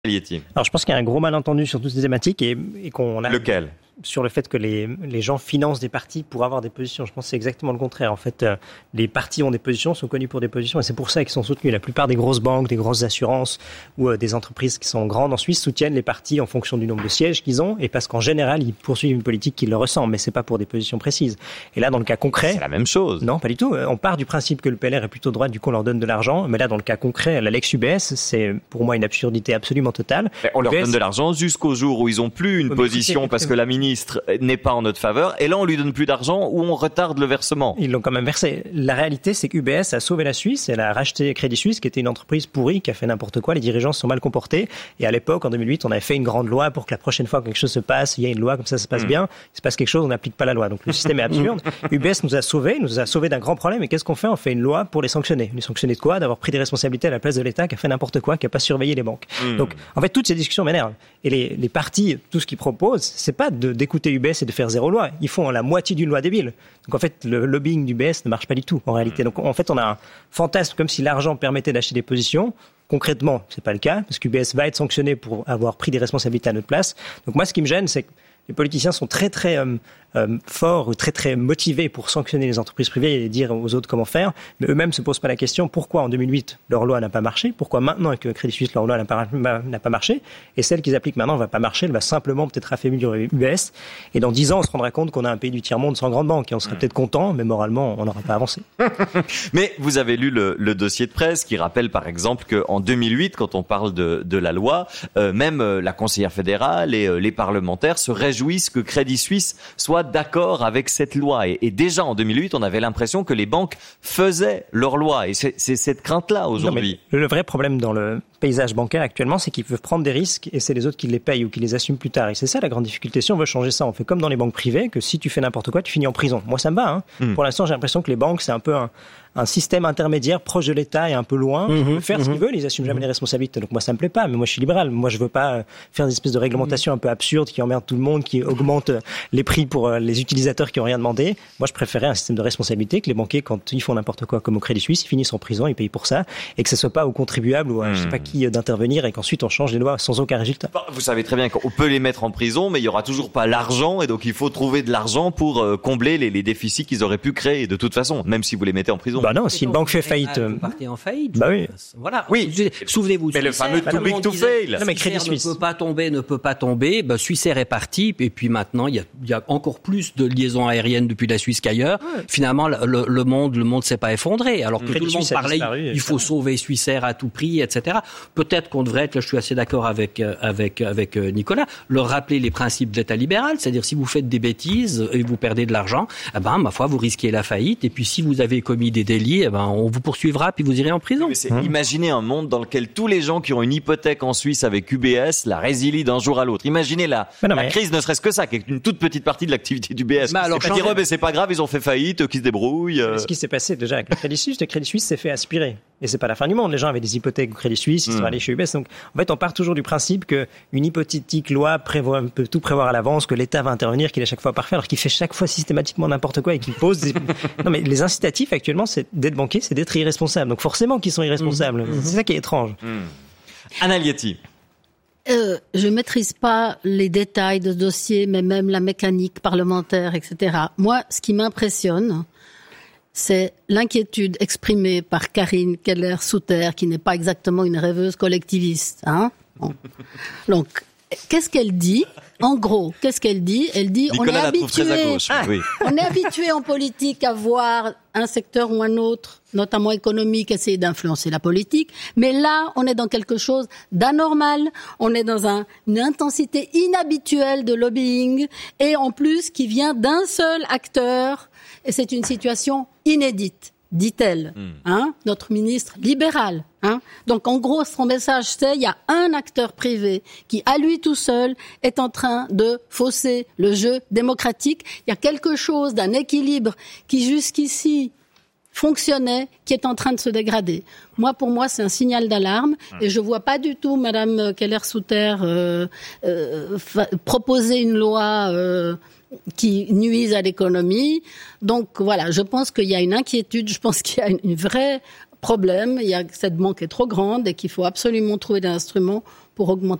Alors je pense qu'il y a un gros malentendu sur toutes ces thématiques et qu'on a... Lequel ? Sur le fait que les gens financent des partis pour avoir des positions. Je pense que c'est exactement le contraire. En fait, les partis ont des positions, sont connus pour des positions et c'est pour ça qu'ils sont soutenus. La plupart des grosses banques, des grosses assurances ou des entreprises qui sont grandes en Suisse soutiennent les partis en fonction du nombre de sièges qu'ils ont et parce qu'en général, ils poursuivent une politique qui leur ressemble, mais c'est pas pour des positions précises. Et là, dans le cas concret... C'est la même chose. Non, pas du tout. On part du principe que le PLR est plutôt de droite, du coup on leur donne de l'argent. Mais là, dans le cas concret, la Lex UBS, c'est pour moi une absurdité absolument totale. Mais on leur donne de l'argent jusqu'au jour où ils ont plus une position parce que la ministre n'est pas en notre faveur, et là on lui donne plus d'argent ou on retarde le versement. Ils l'ont quand même versé. La réalité, c'est qu'UBS a sauvé la Suisse, elle a racheté Crédit Suisse, qui était une entreprise pourrie, qui a fait n'importe quoi, les dirigeants se sont mal comportés, et à l'époque, en 2008, on avait fait une grande loi pour que la prochaine fois que quelque chose se passe, il y a une loi, comme ça se passe bien, il se passe quelque chose, on n'applique pas la loi. Donc le système est absurde. UBS nous a sauvés d'un grand problème, et qu'est-ce qu'on fait ? On fait une loi pour les sanctionner. Les sanctionner de quoi ? D'avoir pris des responsabilités à la place de l'État, qui a fait n'importe quoi, qui a pas surveillé les banques. Donc, en fait, toutes ces discussions m'énervent. Et les partis, tout ce qu'ils proposent, c'est pas d'écouter UBS et de faire zéro loi. Ils font la moitié d'une loi débile. Donc en fait, le lobbying d'UBS ne marche pas du tout en réalité. Donc en fait, on a un fantasme comme si l'argent permettait d'acheter des positions. Concrètement, c'est pas le cas parce qu'UBS va être sanctionné pour avoir pris des responsabilités à notre place. Donc moi, ce qui me gêne, c'est que les politiciens sont très forts ou très motivés pour sanctionner les entreprises privées et dire aux autres comment faire, mais eux-mêmes se posent pas la question pourquoi en 2008 leur loi n'a pas marché, pourquoi maintenant avec Crédit Suisse leur loi n'a pas marché, et celle qu'ils appliquent maintenant ne va pas marcher, elle va simplement peut-être affaiblir UBS, et dans 10 ans on se rendra compte qu'on a un pays du tiers-monde sans grande banque, et on serait peut-être content, mais moralement on n'aura pas avancé. Mais vous avez lu le dossier de presse qui rappelle par exemple qu'en 2008, quand on parle de la loi, même la conseillère fédérale et les parlementaires se réjouissent que Crédit Suisse soit d'accord avec cette loi. Et déjà en 2008, on avait l'impression que les banques faisaient leur loi. Et c'est cette crainte-là aujourd'hui. Non, le vrai problème dans le paysage bancaire actuellement, c'est qu'ils peuvent prendre des risques et c'est les autres qui les payent ou qui les assument plus tard. Et c'est ça la grande difficulté. Si on veut changer ça, on fait comme dans les banques privées, que si tu fais n'importe quoi, tu finis en prison. Moi, ça me va. Pour l'instant, j'ai l'impression que les banques, c'est un peu un système intermédiaire proche de l'État et un peu loin. Ils peuvent faire ce qu'ils veulent, ils assument jamais les responsabilités. Donc moi, ça me plaît pas. Mais moi, je suis libéral. Moi, je veux pas faire des espèces de réglementations un peu absurdes qui emmerdent tout le monde, qui augmentent les prix pour les utilisateurs qui ont rien demandé. Moi, je préférais un système de responsabilité que les banquiers, quand ils font n'importe quoi, comme au Crédit Suisse, ils finissent en prison, ils payent pour ça, et que ce soit pas aux contribuables ou à je sais pas qui d'intervenir et qu'ensuite on change les lois sans aucun résultat. Vous savez très bien qu'on peut les mettre en prison, mais il y aura toujours pas l'argent, et donc il faut trouver de l'argent pour combler les déficits qu'ils auraient pu créer de toute façon, même si vous les mettez en prison. Bah non, si une banque fait faillite, vous partez en faillite. Bah oui. Voilà. Oui. Souvenez-vous. Mais le fameux too big to fail. Non, mais Crédit Suisse ne peut pas tomber. Bah, Swissair est parti, et puis maintenant il y a encore plus de liaisons aériennes depuis la Suisse qu'ailleurs. Ouais. Finalement, le monde s'est pas effondré. Alors que tout le monde parlait, il faut sauver Swissair à tout prix, etc. Peut-être qu'on devrait être, là, je suis assez d'accord avec Nicolas, leur rappeler les principes de l'État libéral, c'est-à-dire si vous faites des bêtises et vous perdez de l'argent, ma foi, vous risquez la faillite. Et puis si vous avez commis des délits, on vous poursuivra puis vous irez en prison. Imaginez un monde dans lequel tous les gens qui ont une hypothèque en Suisse avec UBS la résilient d'un jour à l'autre. Imaginez la crise, ne serait-ce que ça, qui est une toute petite partie de l'activité d'UBS. C'est pas grave, ils ont fait faillite, qu'ils se débrouillent. Ce qui s'est passé déjà avec le Crédit Suisse s'est fait aspirer. Et c'est pas la fin du monde. Les gens avaient des hypothèques au Crédit Suisse, ils sont allés chez UBS. Donc, en fait, on part toujours du principe qu'une hypothétique loi peut tout prévoir à l'avance, que l'État va intervenir, qu'il est chaque fois parfait, alors qu'il fait chaque fois systématiquement n'importe quoi et qu'il pose des... Non, mais les incitatifs actuellement, c'est d'être banquier, c'est d'être irresponsable. Donc, forcément qu'ils sont irresponsables. C'est ça qui est étrange. Anna Lietti. Je maîtrise pas les détails de ce dossier, mais même la mécanique parlementaire, etc. Moi, ce qui m'impressionne, c'est l'inquiétude exprimée par Karine Keller-Souter, qui n'est pas exactement une rêveuse collectiviste. Bon. Donc, qu'est-ce qu'elle dit ? En gros, qu'est-ce qu'elle dit ? Elle dit, Nicolas la trouve très à gauche. On est habitué en politique à voir un secteur ou un autre, notamment économique, essayer d'influencer la politique. Mais là, on est dans quelque chose d'anormal. On est dans une intensité inhabituelle de lobbying et en plus qui vient d'un seul acteur. Et c'est une situation inédite, dit-elle, notre ministre libéral. Donc en gros, son message, c'est il y a un acteur privé qui, à lui tout seul, est en train de fausser le jeu démocratique. Il y a quelque chose d'un équilibre qui jusqu'ici fonctionnait, qui est en train de se dégrader. Pour moi, c'est un signal d'alarme et je vois pas du tout Madame Keller-Souter proposer une loi qui nuisent à l'économie. Donc voilà, je pense qu'il y a une inquiétude, je pense qu'il y a une vraie problème. Cette banque est trop grande et qu'il faut absolument trouver des instruments pour augmenter